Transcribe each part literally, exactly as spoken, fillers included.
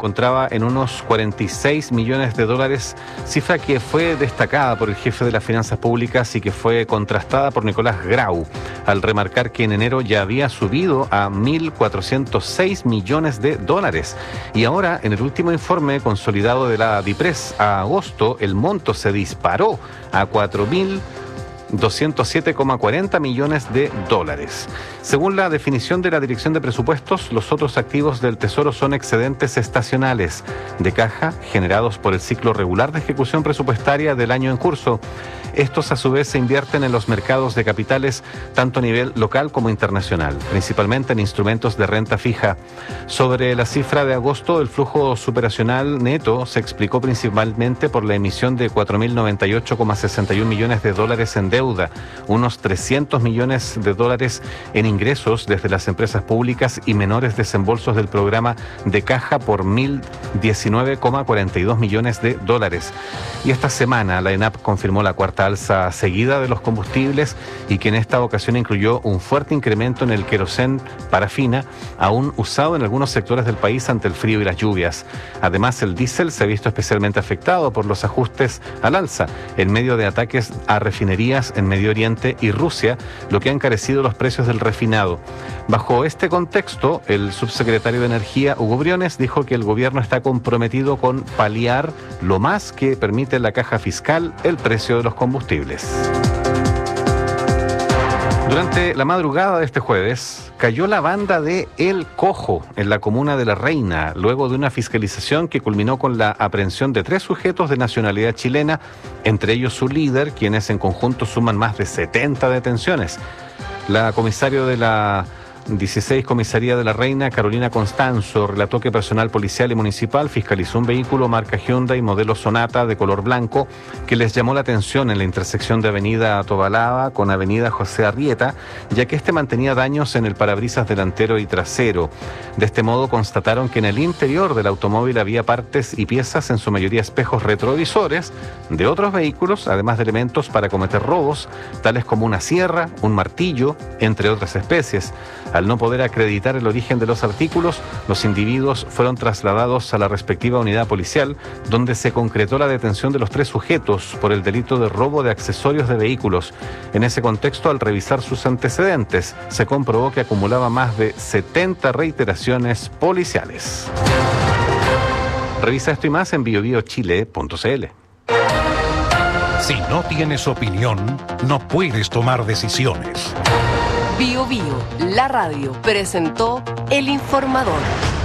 encontraba en unos cuarenta y seis millones de dólares, cifra que fue destacada por el jefe de las finanzas públicas y que fue contrastada por Nicolás Grau, al remarcar que en enero ya había subido a mil cuatrocientos seis millones de dólares. Y ahora, en el último informe consolidado de la DIPRES a agosto, el monto se disparó a cuatro mil doscientos siete coma cuarenta millones de dólares. Según la definición de la Dirección de Presupuestos, los otros activos del Tesoro son excedentes estacionales de caja generados por el ciclo regular de ejecución presupuestaria del año en curso. Estos a su vez se invierten en los mercados de capitales tanto a nivel local como internacional, principalmente en instrumentos de renta fija. Sobre la cifra de agosto, el flujo superacional neto se explicó principalmente por la emisión de cuatro mil noventa y ocho coma sesenta y uno millones de dólares en deuda, unos trescientos millones de dólares en ingresos desde las empresas públicas y menores desembolsos del programa de caja por mil diecinueve coma cuarenta y dos millones de dólares. Y esta semana la ENAP confirmó la cuarta alza seguida de los combustibles y que en esta ocasión incluyó un fuerte incremento en el querosén parafina, aún usado en algunos sectores del país ante el frío y las lluvias. Además, el diésel se ha visto especialmente afectado por los ajustes al alza en medio de ataques a refinerías en Medio Oriente y Rusia, lo que ha encarecido los precios del refinado. Bajo este contexto, el subsecretario de Energía, Hugo Briones, dijo que el gobierno está comprometido con paliar lo más que permite la caja fiscal el precio de los combustibles. Durante la madrugada de este jueves, cayó la banda de El Cojo en la comuna de La Reina, luego de una fiscalización que culminó con la aprehensión de tres sujetos de nacionalidad chilena, entre ellos su líder, quienes en conjunto suman más de setenta detenciones. La comisario de la dieciséis Comisaría de La Reina, Carolina Constanzo, relató que personal policial y municipal fiscalizó un vehículo marca Hyundai modelo Sonata de color blanco que les llamó la atención en la intersección de Avenida Tobalaba con Avenida José Arrieta, ya que este mantenía daños en el parabrisas delantero y trasero. De este modo constataron que en el interior del automóvil había partes y piezas, en su mayoría espejos retrovisores, de otros vehículos, además de elementos para cometer robos, tales como una sierra, un martillo, entre otras especies. Al no poder acreditar el origen de los artículos, los individuos fueron trasladados a la respectiva unidad policial, donde se concretó la detención de los tres sujetos por el delito de robo de accesorios de vehículos. En ese contexto, al revisar sus antecedentes, se comprobó que acumulaba más de setenta reiteraciones policiales. Revisa esto y más en bio bio chile punto c l. Si no tienes opinión, no puedes tomar decisiones. Bio Bio, la radio, presentó El Informador.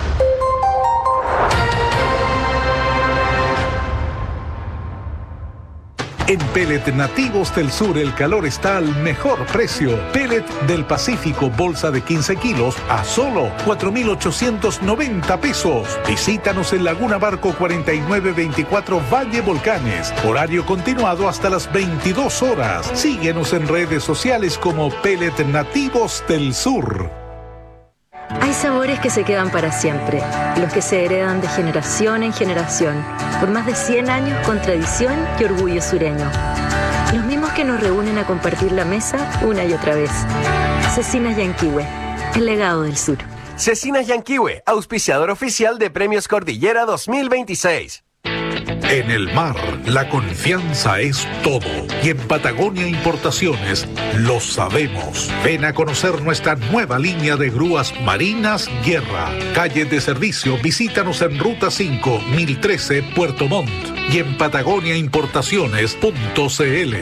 En Pellet Nativos del Sur el calor está al mejor precio. Pellet del Pacífico, bolsa de quince kilos a solo cuatro mil ochocientos noventa pesos. Visítanos en Laguna Barco cuarenta y nueve veinticuatro Valle Volcanes. Horario continuado hasta las veintidós horas. Síguenos en redes sociales como Pellet Nativos del Sur. Hay sabores que se quedan para siempre, los que se heredan de generación en generación, por más de cien años con tradición y orgullo sureño. Los mismos que nos reúnen a compartir la mesa una y otra vez. Cecinas Yanquihue, el legado del sur. Cecinas Yanquihue, auspiciador oficial de Premios Cordillera dos mil veintiséis. En el mar, la confianza es todo. Y en Patagonia Importaciones lo sabemos. Ven a conocer nuestra nueva línea de grúas marinas Guerra. Calle de servicio, visítanos en Ruta cinco, mil trece, Puerto Montt. Y en patagonia importaciones punto c l.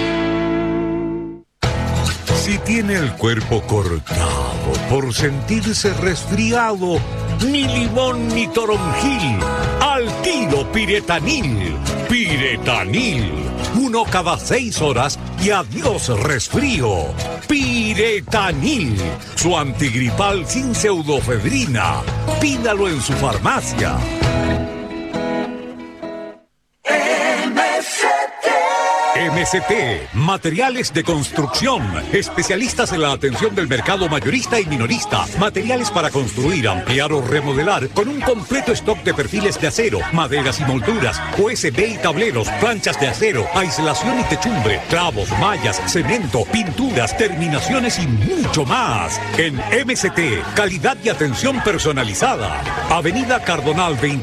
Si tiene el cuerpo cortado por sentirse resfriado, ni limón ni toronjil, al tiro Piretanil. Piretanil, uno cada seis horas y adiós resfrío. Piretanil, su antigripal sin pseudofedrina. Pídalo en su farmacia. M S T, materiales de construcción, especialistas en la atención del mercado mayorista y minorista, materiales para construir, ampliar o remodelar, con un completo stock de perfiles de acero, maderas y molduras, U S B y tableros, planchas de acero, aislación y techumbre, clavos, mallas, cemento, pinturas, terminaciones y mucho más. En M S T, calidad y atención personalizada. Avenida Cardonal veinte.